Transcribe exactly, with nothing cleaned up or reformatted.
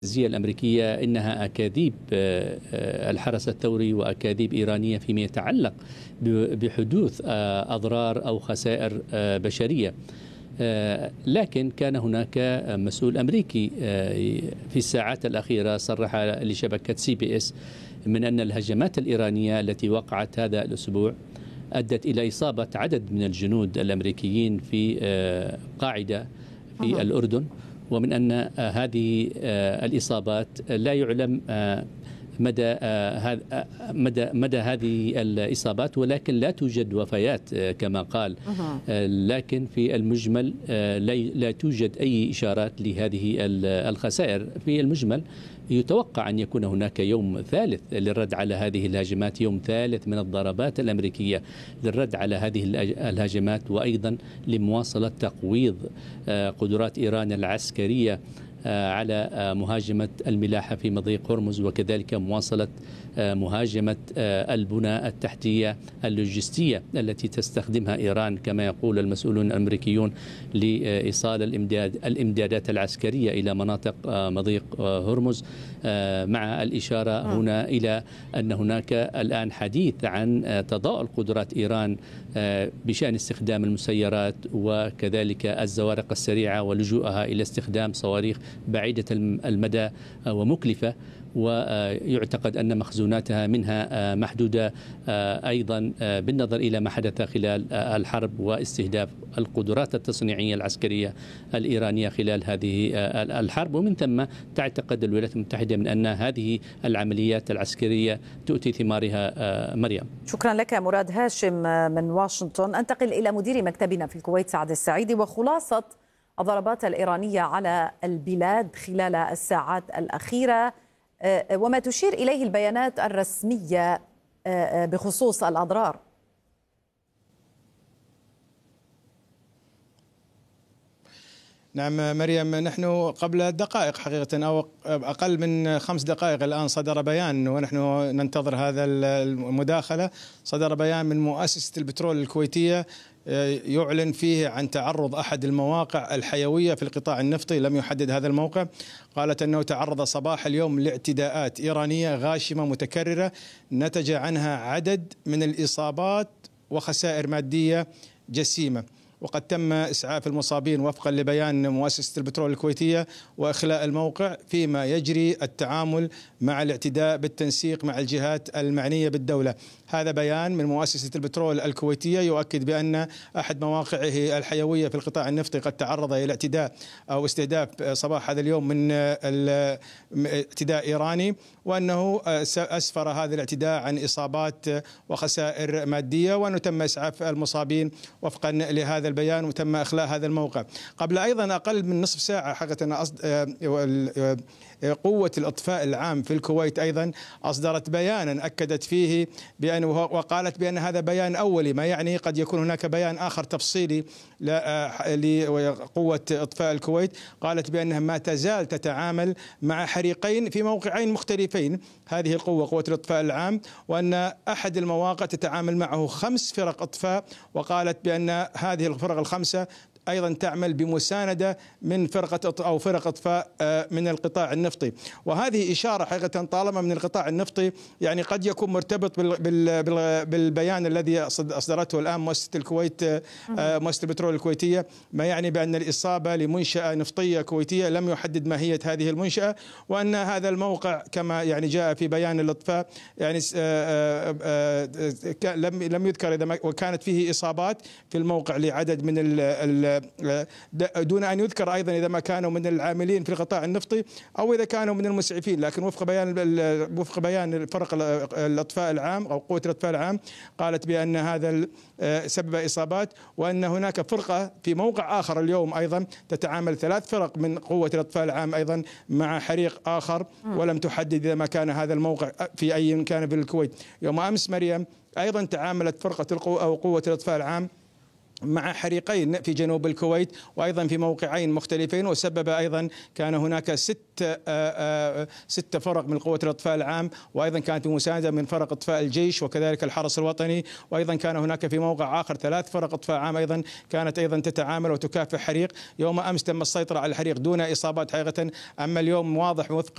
الزية الأمريكية إنها أكاذيب الحرس الثوري وأكاذيب إيرانية فيما يتعلق بحدوث أضرار أو خسائر بشرية. لكن كان هناك مسؤول أمريكي في الساعات الأخيرة صرح لشبكة سي بي اس من أن الهجمات الإيرانية التي وقعت هذا الأسبوع أدت إلى إصابة عدد من الجنود الأمريكيين في قاعدة في الأردن، ومن أن هذه الإصابات لا يعلم مدى مدى مدى هذه الإصابات، ولكن لا توجد وفيات كما قال، لكن في المجمل لا توجد أي إشارات لهذه الخسائر. في المجمل يتوقع أن يكون هناك يوم ثالث للرد على هذه الهجمات، يوم ثالث من الضربات الأمريكية للرد على هذه الهجمات، وأيضا لمواصلة تقويض قدرات إيران العسكرية على مهاجمة الملاحة في مضيق هرمز، وكذلك مواصلة مهاجمة البنى التحتية اللوجستية التي تستخدمها إيران كما يقول المسؤولون الأمريكيون لإيصال الإمداد الإمدادات العسكرية إلى مناطق مضيق هرمز، مع الإشارة هنا إلى أن هناك الآن حديث عن تضاؤل قدرات إيران بشأن استخدام المسيرات وكذلك الزوارق السريعة ولجوءها إلى استخدام صواريخ بعيدة المدى ومكلفة، ويعتقد أن مخزوناتها منها محدودة أيضا بالنظر إلى ما حدث خلال الحرب واستهداف القدرات التصنيعية العسكرية الإيرانية خلال هذه الحرب. ومن ثم تعتقد الولايات المتحدة من أن هذه العمليات العسكرية تؤتي ثمارها. مريم، شكرا لك مراد هاشم من واشنطن. أنتقل إلى مدير مكتبنا في الكويت سعد السعيدي وخلاصة الضربات الإيرانية على البلاد خلال الساعات الأخيرة وما تشير إليه البيانات الرسمية بخصوص الأضرار. نعم مريم، نحن قبل دقائق حقيقة أو أقل من خمس دقائق الآن صدر بيان، ونحن ننتظر هذا المداخلة، صدر بيان من مؤسسة البترول الكويتية يعلن فيه عن تعرض أحد المواقع الحيوية في القطاع النفطي، لم يحدد هذا الموقع، قالت أنه تعرض صباح اليوم لاعتداءات إيرانية غاشمة متكررة نتج عنها عدد من الإصابات وخسائر مادية جسيمة، وقد تم إسعاف المصابين وفقا لبيان مؤسسة البترول الكويتية وإخلاء الموقع، فيما يجري التعامل مع الاعتداء بالتنسيق مع الجهات المعنية بالدولة. هذا بيان من مؤسسة البترول الكويتية يؤكد بأن أحد مواقعه الحيوية في القطاع النفطي قد تعرض إلى اعتداء أو استهداف صباح هذا اليوم من اعتداء إيراني، وأنه أسفر هذا الاعتداء عن إصابات وخسائر مادية، وأنه تم إسعاف المصابين وفقا لهذا البيان وتم إخلاء هذا الموقع. قبل أيضا أقل من نصف ساعة حقيقة قوة الإطفاء العام في الكويت أيضا أصدرت بيانا أكدت فيه بأن وقالت بأن هذا بيان أولي، ما يعني قد يكون هناك بيان آخر تفصيلي لقوة إطفاء الكويت. قالت بأنها ما تزال تتعامل مع حريقين في موقعين مختلفين، هذه القوة قوة الإطفاء العام، وأن أحد المواقع تتعامل معه خمس فرق إطفاء، وقالت بأن هذه الفرق الخمسة أيضا تعمل بمساندة من فرقة أو فرق إطفاء من القطاع النفطي. وهذه إشارة حقيقة طالما من القطاع النفطي يعني قد يكون مرتبط بالبيان الذي أصدرته الآن مؤسسة الكويت مؤسسة البترول الكويتية، ما يعني بأن الإصابة لمنشأة نفطية كويتية لم يحدد ماهية هذه المنشأة، وأن هذا الموقع كما يعني جاء في بيان الإطفاء يعني لم لم يذكر إذا وكانت فيه إصابات في الموقع لعدد من ال دون أن يذكر أيضا إذا ما كانوا من العاملين في القطاع النفطي أو إذا كانوا من المسعفين، لكن وفق بيان وفق بيان فرق الإطفاء العام أو قوة الإطفاء العام قالت بأن هذا سبب إصابات، وأن هناك فرقة في موقع آخر اليوم أيضا تتعامل ثلاث فرق من قوة الإطفاء العام أيضا مع حريق آخر، ولم تحدد إذا ما كان هذا الموقع في أي مكان في الكويت. يوم أمس مريم أيضا تعاملت فرقة القوة أو قوة الإطفاء العام مع حريقين في جنوب الكويت وأيضا في موقعين مختلفين، وسبب أيضا كان هناك ست ست فرق من قوة الإطفاء العام، وأيضا كانت بمساندة من فرق إطفاء الجيش وكذلك الحرس الوطني، وأيضا كان هناك في موقع آخر ثلاث فرق إطفاء عام أيضا كانت أيضا تتعامل وتكافح حريق. يوم أمس تم السيطرة على الحريق دون إصابات حقيقة، أما اليوم واضح وفق